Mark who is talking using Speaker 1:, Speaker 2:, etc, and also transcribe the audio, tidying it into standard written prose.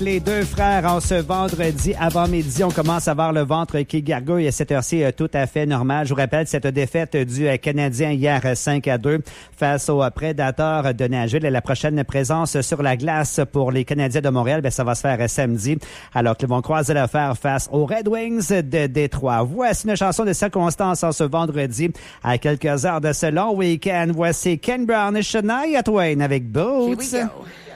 Speaker 1: Les deux frères, en ce vendredi avant-midi, on commence à voir le ventre qui gargouille à cette heure-ci tout à fait normal. Je vous rappelle cette défaite du Canadien hier 5-2 face aux Prédateurs de Nashville. Et la prochaine présence sur la glace pour les Canadiens de Montréal, ça va se faire samedi, alors qu'ils vont croiser le fer face aux Red Wings de Détroit. Voici une chanson de circonstance en ce vendredi à quelques heures de ce long week-end. Voici Ken Brown et Shania Twain avec Boots.
Speaker 2: Here we go.